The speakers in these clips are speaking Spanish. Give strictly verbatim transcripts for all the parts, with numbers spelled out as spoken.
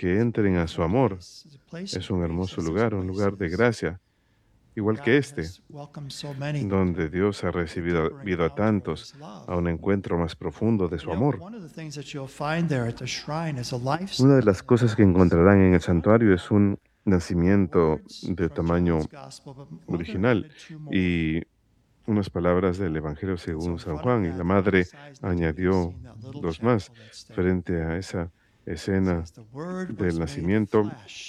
que entren a su amor. Es un hermoso lugar, un lugar de gracia, igual que este, donde Dios ha recibido a tantos a un encuentro más profundo de su amor. Una de las cosas que encontrarán en el santuario es un nacimiento de tamaño original y unas palabras del Evangelio según San Juan, y la madre añadió dos más frente a esa escena del nacimiento.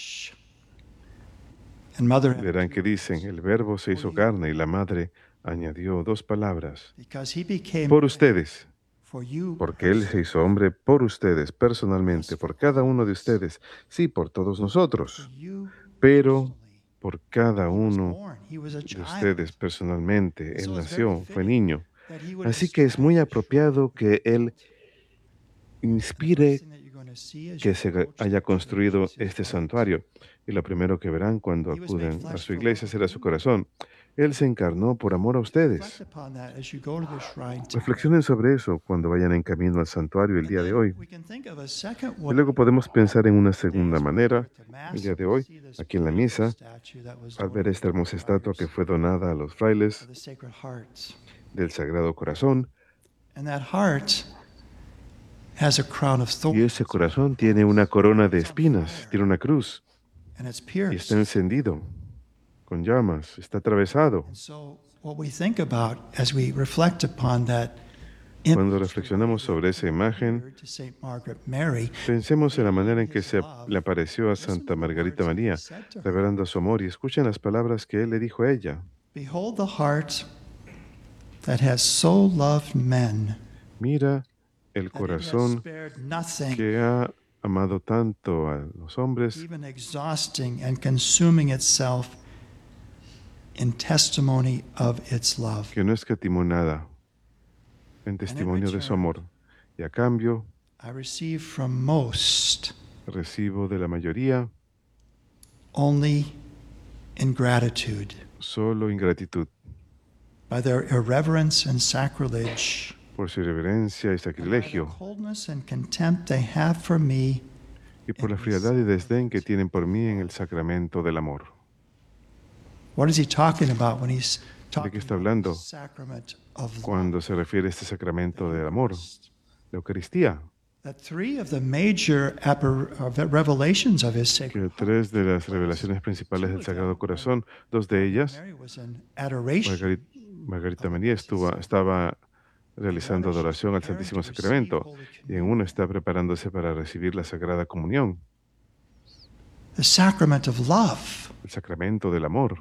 Verán que dicen, el verbo se hizo carne, y la madre añadió dos palabras, por ustedes, porque Él se hizo hombre por ustedes, personalmente, por cada uno de ustedes, sí, por todos nosotros, pero por cada uno de ustedes personalmente. Él nació, fue niño. Así que es muy apropiado que Él inspire que se haya construido este santuario. Y lo primero que verán cuando acuden a su iglesia será su corazón. Él se encarnó por amor a ustedes. Reflexionen sobre eso cuando vayan en camino al santuario el día de hoy. Y luego podemos pensar en una segunda manera. El día de hoy, aquí en la misa, al ver esta hermosa estatua que fue donada a los frailes del Sagrado Corazón, y ese corazón tiene una corona de espinas, tiene una cruz, y está encendido con llamas, está atravesado. Cuando reflexionamos sobre esa imagen, pensemos en la manera en que se le apareció a Santa Margarita María, revelando su amor, y escuchen las palabras que él le dijo a ella. Mira el corazón que ha amado tanto a los hombres, que no escatimó nada en testimonio de su amor, y a cambio recibo de la mayoría solo ingratitud por su irreverencia y sacrilegio, y por la frialdad y desdén que tienen por mí en el sacramento del amor. ¿De qué está hablando cuando se refiere a este sacramento del amor? La Eucaristía. Que tres de las revelaciones principales del Sagrado Corazón, dos de ellas, Margarita, Margarita María estuvo, estaba realizando adoración al Santísimo Sacramento, y en una está preparándose para recibir la Sagrada Comunión. El sacramento del amor.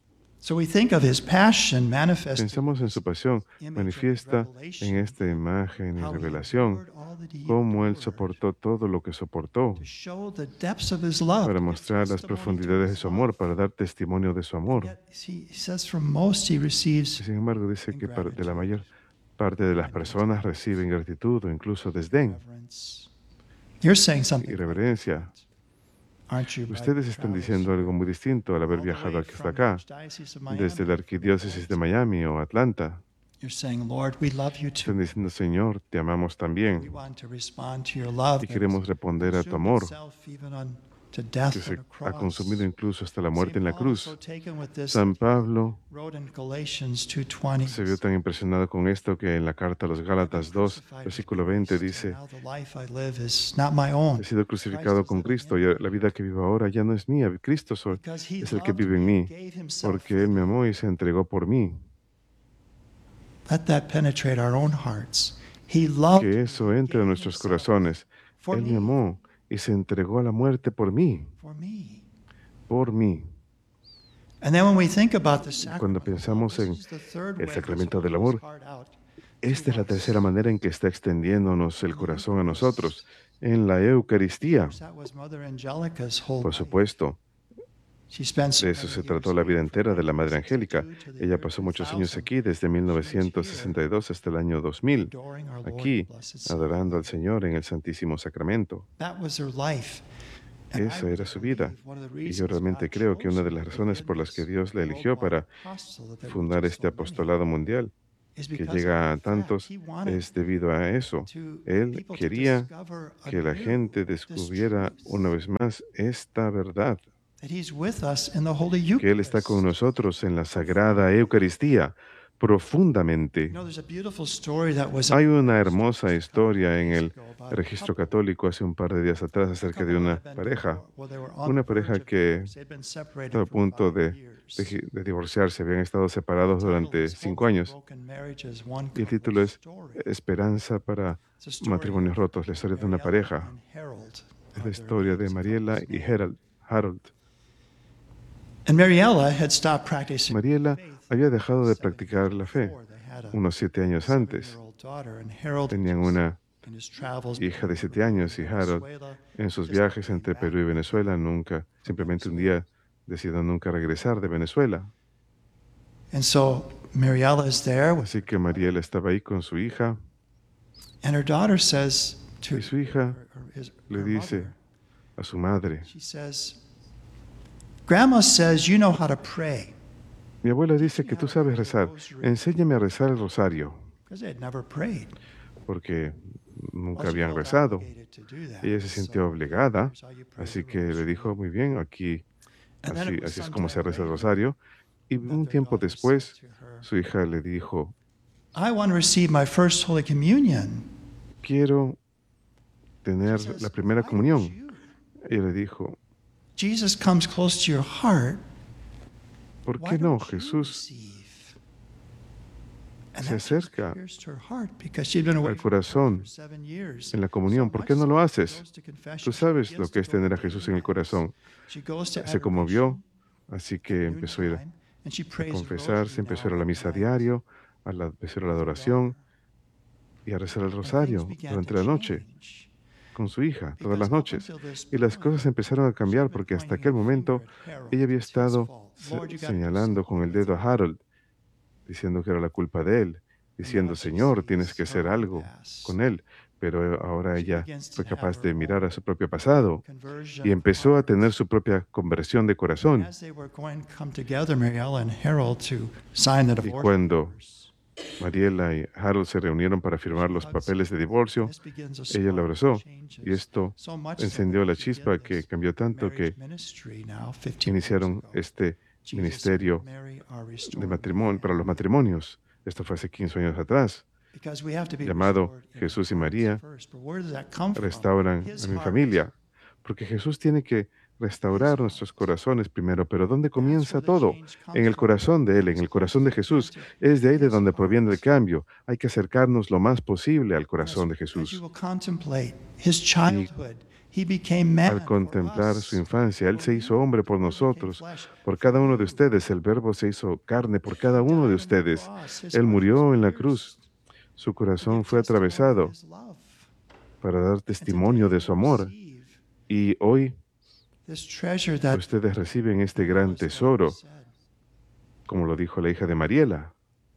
Pensamos en su pasión manifiesta en esta imagen y revelación, cómo Él soportó todo lo que soportó para mostrar las profundidades de su amor, para dar testimonio de su amor. Sin embargo, dice que de la mayor parte de las personas reciben gratitud o incluso desdén y reverencia. Ustedes están diciendo algo muy distinto al haber viajado hasta acá, desde la Arquidiócesis de Miami o Atlanta. Están diciendo, Señor, te amamos también y queremos responder a tu amor, que se ha consumido incluso hasta la muerte en la cruz. San Pablo se vio tan impresionado con esto que en la carta a los Gálatas dos, versículo veinte dice, he sido crucificado con Cristo, y la vida que vivo ahora ya no es mía, Cristo es el que vive en mí, porque Él me amó y se entregó por mí. Que eso entre en nuestros corazones. Él me amó y se entregó a la muerte por mí. Por mí. Cuando pensamos en el sacramento del amor, esta es la tercera manera en que está extendiéndonos el corazón a nosotros, en la Eucaristía. Por supuesto, de eso se trató la vida entera de la Madre Angélica. Ella pasó muchos años aquí, desde mil novecientos sesenta y dos hasta el año dos mil, aquí, adorando al Señor en el Santísimo Sacramento. Esa era su vida. Y yo realmente creo que una de las razones por las que Dios la eligió para fundar este apostolado mundial que llega a tantos es debido a eso. Él quería que la gente descubriera una vez más esta verdad, que Él está con nosotros en la Sagrada Eucaristía profundamente. Hay una hermosa historia en el registro católico hace un par de días atrás acerca de una pareja, una pareja que estaba a punto de, de, de divorciarse, habían estado separados durante cinco años. Y el título es Esperanza para matrimonios rotos, la historia de una pareja. Es la historia de Mariela y Harold. Harold. Mariela había dejado de practicar la fe unos siete años antes. Tenían una hija de siete años y Harold, en sus viajes entre Perú y Venezuela, nunca, simplemente un día decidió nunca regresar de Venezuela. Así que Mariela estaba ahí con su hija y su hija le dice a su madre, Grandma says you know how to pray. Mi abuela dice que tú sabes rezar. Enséñame a rezar el rosario. Porque nunca habían rezado. Ella se sintió obligada, así que le dijo, muy bien, aquí, así, así es como se reza el rosario. Y un tiempo después, su hija le dijo, quiero tener la primera comunión. Ella le dijo, Jesus comes close to your heart. ¿Por qué no? Jesús se acerca al corazón en la comunión. ¿Por qué no lo haces? Tú sabes lo que es tener a Jesús en el corazón. Se conmovió, así que empezó a ir a confesarse, empezó a ir a la misa diario, a la, empezó a ir a la adoración y a rezar el rosario durante la noche con su hija, todas las noches. Y las cosas empezaron a cambiar porque hasta aquel momento ella había estado se señalando con el dedo a Harold, diciendo que era la culpa de él, diciendo, Señor, tienes que hacer algo con él. Pero ahora ella fue capaz de mirar a su propio pasado y empezó a tener su propia conversión de corazón. Y cuando Mariela y Harold se reunieron para firmar los papeles de divorcio, ella lo abrazó y esto encendió la chispa que cambió tanto que iniciaron este ministerio de matrimonio para los matrimonios. Esto fue hace quince años atrás, llamado Jesús y María restauran a mi familia, porque Jesús tiene que restaurar nuestros corazones primero. Pero ¿dónde comienza todo? En el corazón de Él, en el corazón de Jesús. Es de ahí de donde proviene el cambio. Hay que acercarnos lo más posible al corazón de Jesús. Y al contemplar su infancia, Él se hizo hombre por nosotros, por cada uno de ustedes. El Verbo se hizo carne por cada uno de ustedes. Él murió en la cruz. Su corazón fue atravesado para dar testimonio de su amor. Y hoy ustedes reciben este gran tesoro, como lo dijo la hija de Mariela.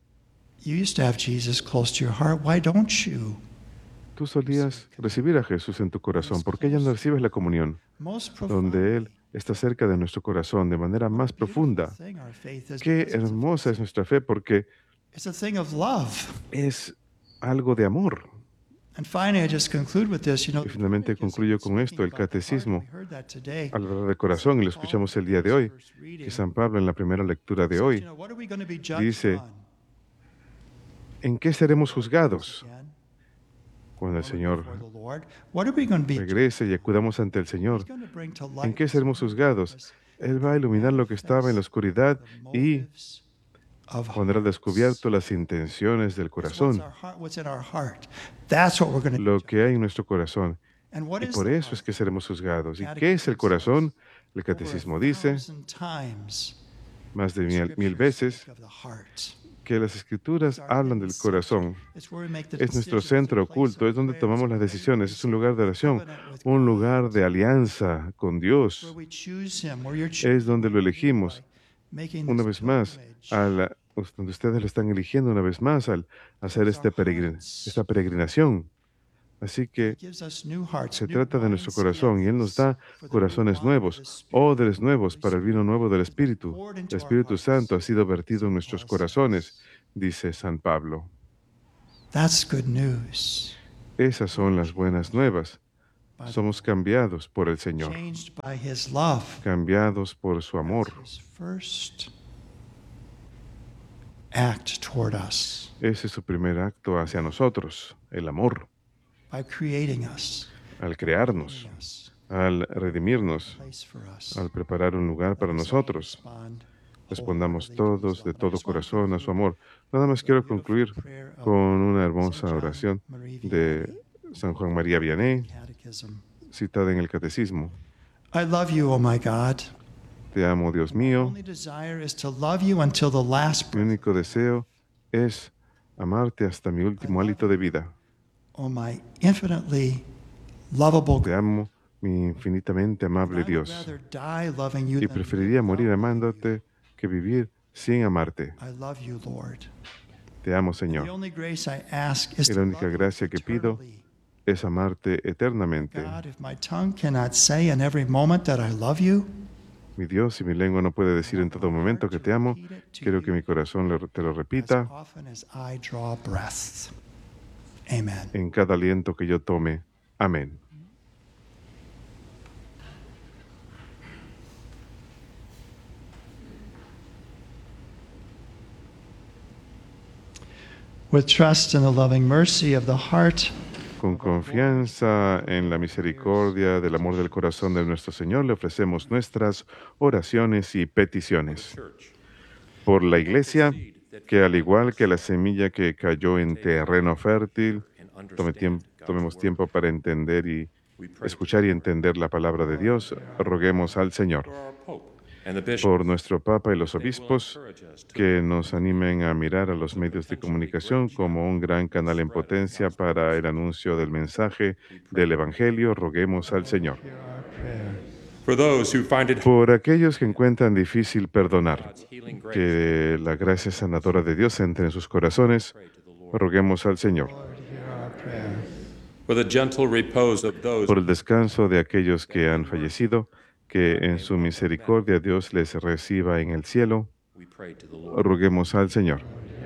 Tú solías recibir a Jesús en tu corazón. ¿Por qué ya no recibes la comunión? Donde Él está cerca de nuestro corazón de manera más profunda. Qué hermosa es nuestra fe, porque es algo de amor. Y finalmente concluyo con esto, el catecismo al hablar de corazón, y lo escuchamos el día de hoy, que San Pablo en la primera lectura de hoy dice, ¿en qué seremos juzgados? Cuando el Señor regrese y acudamos ante el Señor, ¿en qué seremos juzgados? Él va a iluminar lo que estaba en la oscuridad y pondrá al descubierto las intenciones del corazón, lo que hay en nuestro corazón. Y por eso es que seremos juzgados. ¿Y qué es el corazón? El catecismo dice más de mil, mil veces que las escrituras hablan del corazón. Es nuestro centro oculto, es donde tomamos las decisiones, es un lugar de oración, un lugar de alianza con Dios. Es donde lo elegimos. Una vez más, a la, donde ustedes lo están eligiendo una vez más al hacer este peregrin, esta peregrinación. Así que se trata de nuestro corazón y Él nos da corazones nuevos, odres nuevos para el vino nuevo del Espíritu. El Espíritu Santo ha sido vertido en nuestros corazones, dice San Pablo. That's good news. Esas son las buenas nuevas. Somos cambiados por el Señor, Changed by His love. cambiados por su amor. His first act toward us Ese es su primer acto hacia nosotros, el amor, by creating us, al crearnos, creating us, al redimirnos, place for us. al preparar un lugar para nosotros. Respond Respondamos wholeheartedly to His todos de love. I todo just want to corazón a su conclude amor. Nada más quiero with a concluir beautiful prayer of con una Saint hermosa John oración Marie de Vianney, San Juan María Vianney, Catechism. citada en el Catecismo. I love you, oh my God. Te amo, Dios My mío. only desire is to love you until the last Mi breath. único deseo es amarte hasta mi último hálito de vida. Oh my infinitely lovable Te God. amo, mi infinitamente amable I would Dios. rather die loving you Y than preferiría morir live without amándote que vivir sin amarte. you. I love you, Lord. Te amo, The Señor. only grace I ask is Y to la única love you gracia que pido eternally. es amarte eternamente. God, if my tongue cannot say in every moment that I love you, Mi Dios, si mi lengua no puede decir en todo momento que te amo, quiero que mi corazón lo- te lo as repita often as I draw breath. Amen. en cada aliento que yo tome. Amén. With trust in the loving mercy of the heart, Con confianza en la misericordia del amor del corazón de nuestro Señor, le ofrecemos nuestras oraciones y peticiones. Por la Iglesia, que al igual que la semilla que cayó en terreno fértil, tome tiemp- tomemos tiempo para entender y escuchar y entender la palabra de Dios, roguemos al Señor. Por nuestro Papa y los obispos, que nos animen a mirar a los medios de comunicación como un gran canal en potencia para el anuncio del mensaje del Evangelio, roguemos al Señor. For those who find it Por aquellos que encuentran difícil perdonar, que la gracia sanadora de Dios entre en sus corazones, roguemos al Señor. for the gentle repose of those Por el descanso de aquellos que han fallecido, que en su misericordia Dios les reciba en el cielo, we pray to the Lord. roguemos al Señor.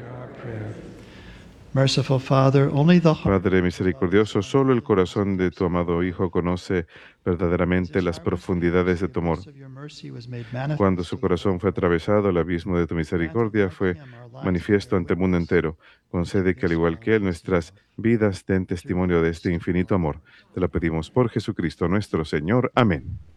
merciful Father, only the heart Padre misericordioso, solo el corazón de tu amado Hijo conoce verdaderamente las profundidades de tu amor. of your mercy was made manifest. Cuando su corazón fue atravesado, el abismo de tu misericordia fue manifiesto ante el mundo entero. Concede que, al igual que Él, nuestras vidas den testimonio de este infinito amor. Te lo pedimos por Jesucristo nuestro Señor. Amén.